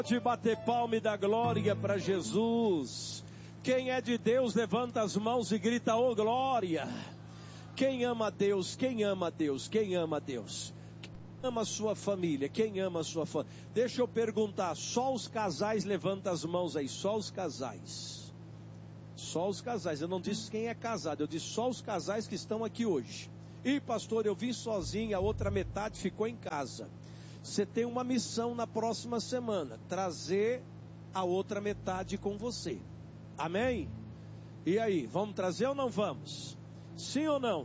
De bater palma e dar glória para Jesus. Quem é de Deus, levanta as mãos e grita: ô glória. Quem ama a Deus? Quem ama a Deus? Quem ama a Deus? Quem ama a sua família? Quem ama a sua família? Deixa eu perguntar, só os casais, levanta as mãos aí, só os casais. Só os casais, eu não disse quem é casado, eu disse só os casais que estão aqui hoje. E pastor, eu vim sozinho, a outra metade ficou em casa. Você tem uma missão na próxima semana, trazer a outra metade com você. Amém? E aí, vamos trazer ou não vamos? Sim ou não?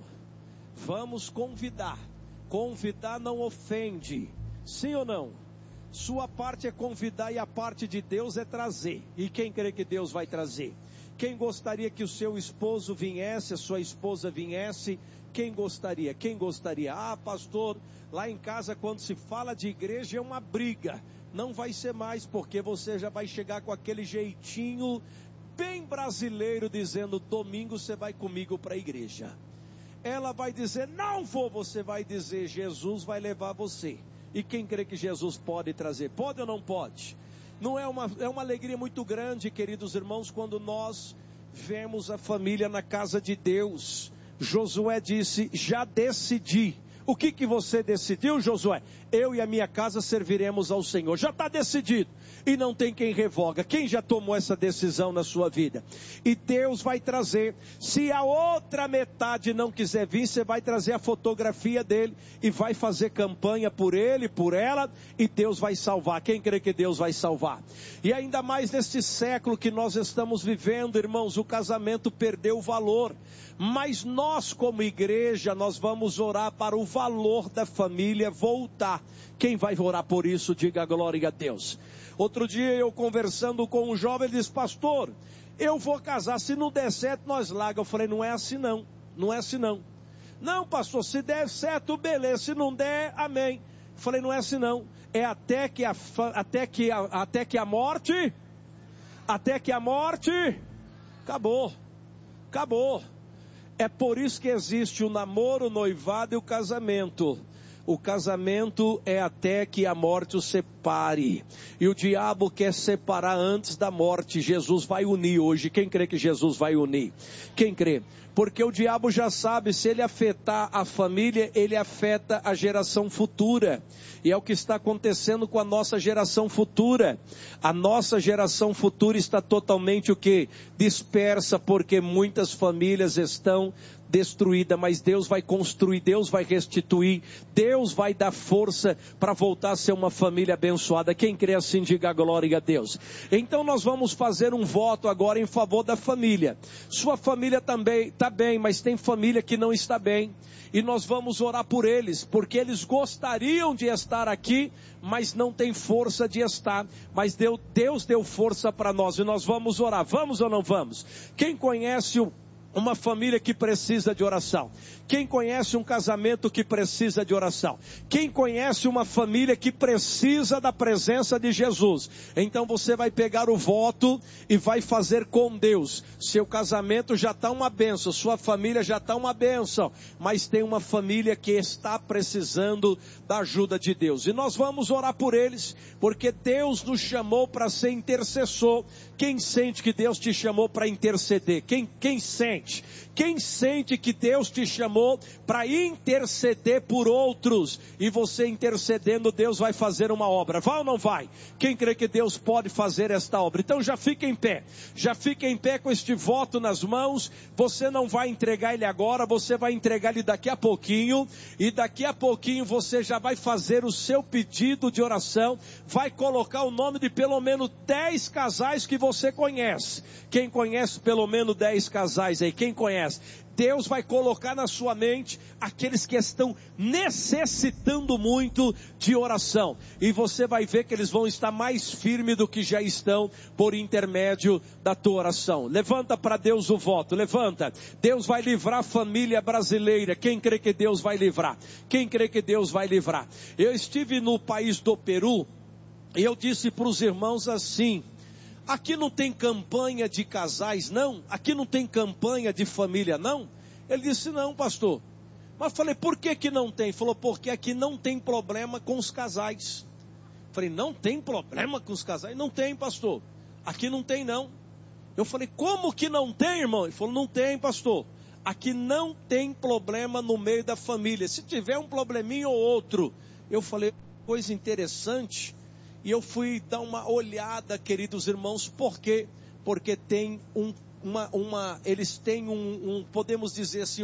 Vamos convidar. Convidar não ofende. Sim ou não? Sua parte é convidar e a parte de Deus é trazer. E quem crê que Deus vai trazer? Quem gostaria que o seu esposo viesse, a sua esposa viesse? Quem gostaria? Quem gostaria? Ah, pastor, lá em casa quando se fala de igreja é uma briga. Não vai ser mais, porque você já vai chegar com aquele jeitinho bem brasileiro, dizendo: domingo você vai comigo para a igreja. Ela vai dizer: não vou, você vai dizer: Jesus vai levar você. E quem crê que Jesus pode trazer? Pode ou não pode? Não é uma alegria muito grande, queridos irmãos, quando nós vemos a família na casa de Deus. Josué disse: já decidi. O que você decidiu, Josué? Eu e a minha casa serviremos ao Senhor. Já está decidido. E não tem quem revoga. Quem já tomou essa decisão na sua vida? E Deus vai trazer. Se a outra metade não quiser vir, você vai trazer a fotografia dele e vai fazer campanha por ele, por ela, e Deus vai salvar. Quem crê que Deus vai salvar? E ainda mais neste século que nós estamos vivendo, irmãos, o casamento perdeu o valor. Mas nós, como igreja, nós vamos orar para o valor da família voltar. Quem vai orar por isso, diga glória a Deus. Outro dia eu conversando com um jovem, ele disse: pastor, eu vou casar, se não der certo nós larga. Eu falei: não é assim não, não é assim não. Não, pastor, se der certo, beleza, se não der, amém. Eu falei: não é assim não, é até que a morte, acabou. É por isso que existe o namoro, o noivado e o casamento. O casamento é até que a morte o separe. E o diabo quer separar antes da morte. Jesus vai unir hoje. Quem crê que Jesus vai unir? Quem crê? Porque o diabo já sabe, se ele afetar a família, ele afeta a geração futura. E é o que está acontecendo com a nossa geração futura. A nossa geração futura está totalmente o quê? Dispersa, porque muitas famílias estão destruídas. Mas Deus vai construir, Deus vai restituir, Deus vai dar força para voltar a ser uma família abençoada. Quem crê assim, diga glória a Deus. Então nós vamos fazer um voto agora em favor da família. Sua família também está bem, mas tem família que não está bem. E nós vamos orar por eles, porque eles gostariam de estar aqui, mas não tem força de estar. Mas Deus deu força para nós e nós vamos orar. Vamos ou não vamos? Quem conhece uma família que precisa de oração? Quem conhece um casamento que precisa de oração? Quem conhece uma família que precisa da presença de Jesus? Então você vai pegar o voto e vai fazer com Deus. Seu casamento já está uma bênção, sua família já está uma bênção, mas tem uma família que está precisando da ajuda de Deus. E nós vamos orar por eles, porque Deus nos chamou para ser intercessor. Quem sente que Deus te chamou para interceder? Quem sente? Quem sente que Deus te chamou para interceder por outros? E você intercedendo, Deus vai fazer uma obra. Vai ou não vai? Quem crê que Deus pode fazer esta obra? Então já fica em pé. Já fica em pé com este voto nas mãos. Você não vai entregar ele agora, você vai entregar ele daqui a pouquinho. E daqui a pouquinho você já vai fazer o seu pedido de oração. Vai colocar o nome de pelo menos 10 casais que você conhece. Quem conhece pelo menos 10 casais aí? Quem conhece? Deus vai colocar na sua mente aqueles que estão necessitando muito de oração. E você vai ver que eles vão estar mais firmes do que já estão por intermédio da tua oração. Levanta para Deus o voto, levanta. Deus vai livrar a família brasileira. Quem crê que Deus vai livrar? Quem crê que Deus vai livrar? Eu estive no país do Peru e eu disse para os irmãos assim: aqui não tem campanha de casais, não? Aqui não tem campanha de família, não? Ele disse: não, pastor. Mas falei: por que não tem? Falou: porque aqui não tem problema com os casais. Falei, não tem problema com os casais? Não tem, pastor. Aqui não tem, não. Eu falei, como que não tem, irmão? Ele falou, não tem, pastor. Aqui não tem problema no meio da família. Se tiver um probleminha ou outro. Eu falei, coisa interessante. E eu fui dar uma olhada, queridos irmãos. Por quê? Porque tem eles têm podemos dizer assim,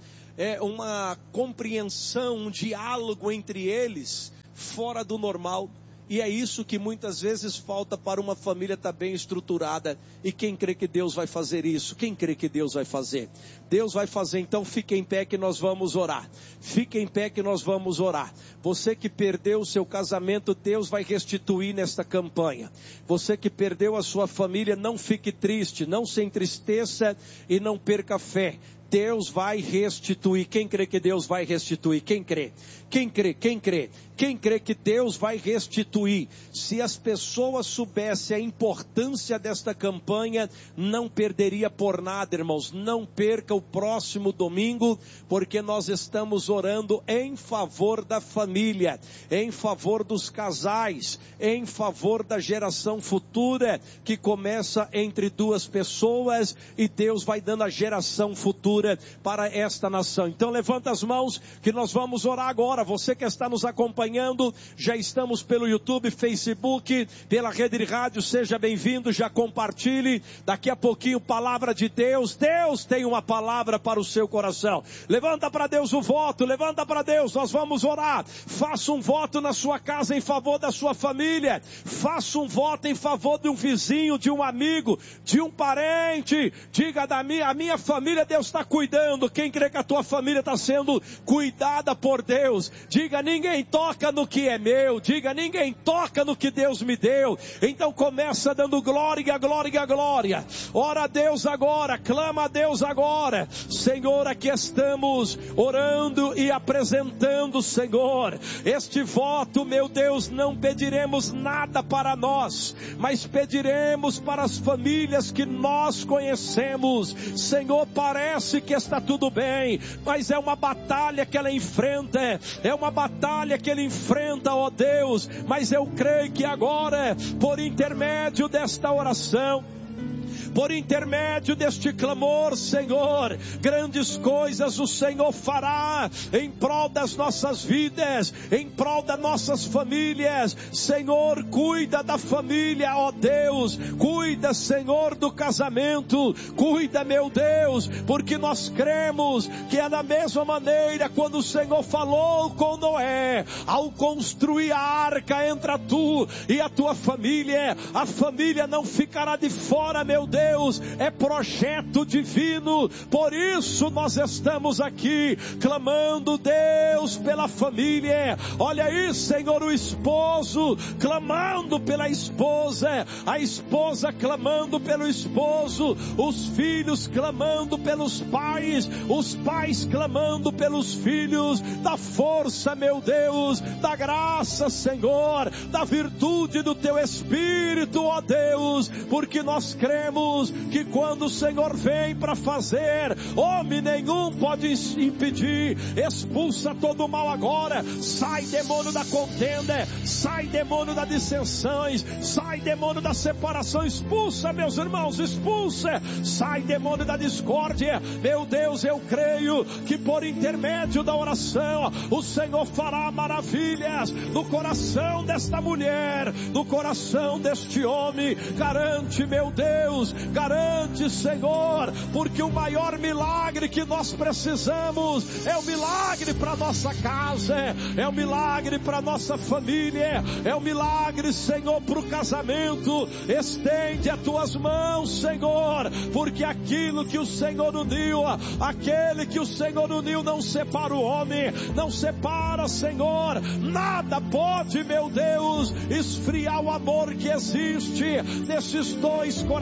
uma compreensão, um diálogo entre eles, fora do normal. E é isso que muitas vezes falta para uma família estar bem estruturada. E quem crê que Deus vai fazer isso? Quem crê que Deus vai fazer? Deus vai fazer, então fique em pé que nós vamos orar. Fique em pé que nós vamos orar. Você que perdeu o seu casamento, Deus vai restituir nesta campanha. Você que perdeu a sua família, não fique triste, não se entristeça e não perca a fé. Deus vai restituir. Quem crê que Deus vai restituir? Quem crê? Quem crê? Quem crê? Quem crê que Deus vai restituir? Se as pessoas soubessem a importância desta campanha, não perderia por nada, irmãos. Não perca o próximo domingo, porque nós estamos orando em favor da família, em favor dos casais, em favor da geração futura, que começa entre duas pessoas, e Deus vai dando a geração futura para esta nação. Então levanta as mãos, que nós vamos orar agora. Você que está nos acompanhando, já estamos pelo YouTube, Facebook, pela rede de rádio, seja bem-vindo, já compartilhe. Daqui a pouquinho, palavra de Deus. Deus tem uma palavra para o seu coração. Levanta para Deus o voto, levanta para Deus, nós vamos orar. Faça um voto na sua casa em favor da sua família. Faça um voto em favor de um vizinho, de um amigo, de um parente. Diga, a minha família Deus está cuidando. Quem crê que a tua família está sendo cuidada por Deus? Diga, ninguém toca no que é meu. Diga, ninguém toca no que Deus me deu. Então começa dando glória, glória, glória. Ora a Deus agora, clama a Deus agora. Senhor, aqui estamos orando e apresentando, Senhor, este voto, meu Deus. Não pediremos nada para nós, mas pediremos para as famílias que nós conhecemos. Senhor, parece que está tudo bem, mas é uma batalha que ela enfrenta, é uma batalha que ele enfrenta, ó Deus. Mas eu creio que agora, por intermédio desta oração, por intermédio deste clamor, Senhor, grandes coisas o Senhor fará em prol das nossas vidas, em prol das nossas famílias. Senhor, cuida da família, ó Deus, cuida, Senhor, do casamento, cuida, meu Deus, porque nós cremos que é da mesma maneira quando o Senhor falou com Noé, ao construir a arca, entra tu e a tua família, a família não ficará de fora, meu Deus. É projeto divino. Por isso nós estamos aqui clamando, Deus, pela família. Olha aí, Senhor, o esposo clamando pela esposa, a esposa clamando pelo esposo, os filhos clamando pelos pais, os pais clamando pelos filhos. Da força, meu Deus, da graça, Senhor, da virtude do teu Espírito, ó Deus, porque nós cremos que quando o Senhor vem para fazer, homem nenhum pode impedir. Expulsa todo o mal agora. Sai, demônio da contenda, sai, demônio das dissensões, sai, demônio da separação. Expulsa, meus irmãos, expulsa. Sai, demônio da discórdia. Meu Deus, eu creio que por intermédio da oração o Senhor fará maravilhas no coração desta mulher, no coração deste homem. Garante, meu Deus, garante, Senhor, porque o maior milagre que nós precisamos é o milagre para nossa casa, é o milagre para nossa família, é o milagre, Senhor, para o casamento. Estende as tuas mãos, Senhor, porque aquilo que o Senhor uniu, aquele que o Senhor uniu, não separa o homem, não separa, Senhor. Nada pode, meu Deus, esfriar o amor que existe nesses dois corações.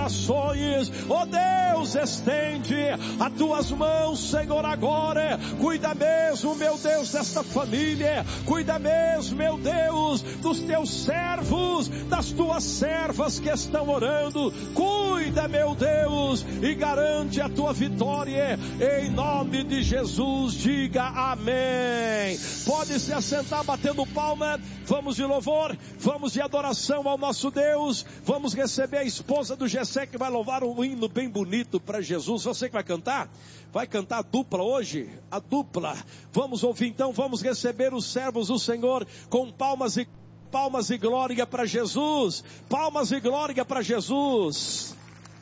situações. Oh Deus, estende as tuas mãos, Senhor, agora. Cuida mesmo, meu Deus, desta família. Cuida mesmo, meu Deus, dos teus servos, das tuas servas que estão orando. Cuida, meu Deus, e garante a tua vitória. Em nome de Jesus, diga amém. Pode se assentar batendo palma. Vamos de louvor, vamos de adoração ao nosso Deus. Vamos receber a esposa do Gessé, que vai louvar um hino bem bonito para Jesus. Você que vai cantar? Vai cantar a dupla hoje? A dupla. Vamos ouvir então, vamos receber os servos do Senhor com palmas e glória para Jesus. Palmas e glória para Jesus.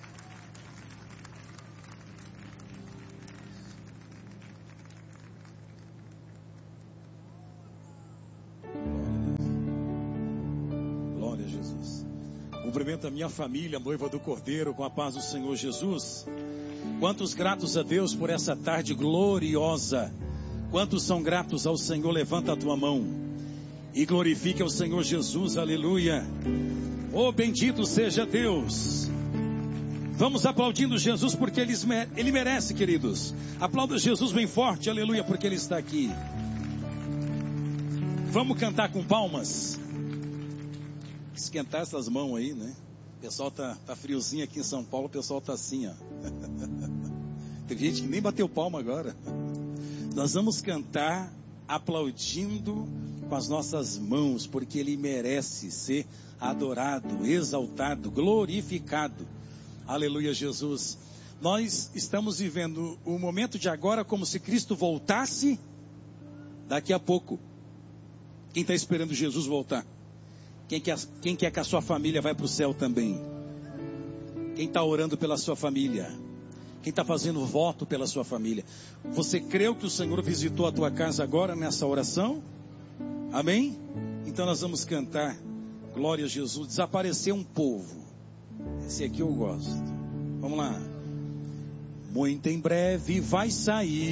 Glória a Jesus. Cumprimento a minha família, noiva do Cordeiro, com a paz do Senhor Jesus. Quantos gratos a Deus por essa tarde gloriosa. Quantos são gratos ao Senhor? Levanta a tua mão e glorifique ao Senhor Jesus, aleluia. Oh, bendito seja Deus. Vamos aplaudindo Jesus porque Ele merece, queridos. Aplauda Jesus bem forte, aleluia, porque Ele está aqui. Vamos cantar com palmas. Esquentar essas mãos aí, né? O pessoal tá friozinho aqui em São Paulo, o pessoal tá assim, ó. Tem gente que nem bateu palma agora. Nós vamos cantar aplaudindo com as nossas mãos, porque Ele merece ser adorado, exaltado, glorificado. Aleluia, Jesus. Nós estamos vivendo o momento de agora como se Cristo voltasse daqui a pouco. Quem está esperando Jesus voltar? Quem quer que a sua família vá para o céu também? Quem está orando pela sua família? Quem está fazendo voto pela sua família? Você creu que o Senhor visitou a tua casa agora nessa oração? Amém? Então nós vamos cantar glória a Jesus. Desapareceu um povo. Esse aqui eu gosto. Vamos lá. Muito em breve vai sair